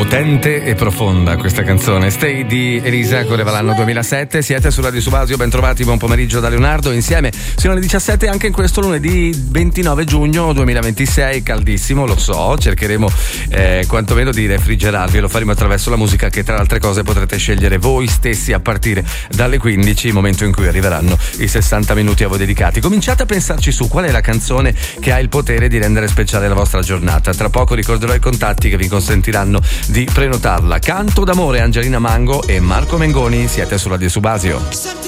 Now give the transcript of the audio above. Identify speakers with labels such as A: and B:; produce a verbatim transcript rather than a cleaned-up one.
A: Potente e profonda questa canzone. Stay di Elisa, correva l'anno duemilasette. Siete su Radio Subasio, ben trovati, buon pomeriggio da Leonardo. Insieme sino alle diciassette anche in questo lunedì ventinove giugno duemilaventisei. Caldissimo, lo so, cercheremo eh, quantomeno di refrigerarvi e lo faremo attraverso la musica che tra le altre cose potrete scegliere voi stessi a partire dalle quindici, momento in cui arriveranno i sessanta minuti a voi dedicati. Cominciate a pensarci su qual è la canzone che ha il potere di rendere speciale la vostra giornata. Tra poco ricorderò i contatti che vi consentiranno di prenotarla. Canto d'amore, Angelina Mango e Marco Mengoni. Siete su Radio Subasio.